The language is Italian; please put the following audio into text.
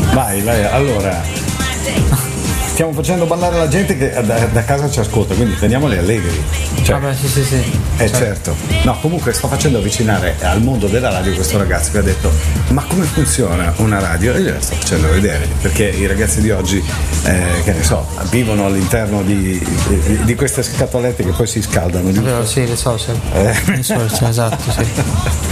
Vai, allora. Stiamo facendo ballare la gente che da casa ci ascolta, quindi teniamoli allegri. Vabbè, sì. Certo. No, comunque sto facendo avvicinare al mondo della radio questo ragazzo che ha detto: ma come funziona una radio? E gliela sto facendo vedere, perché i ragazzi di oggi, che ne so, vivono all'interno di queste scatolette che poi si scaldano. Sì, le social. Esatto, sì.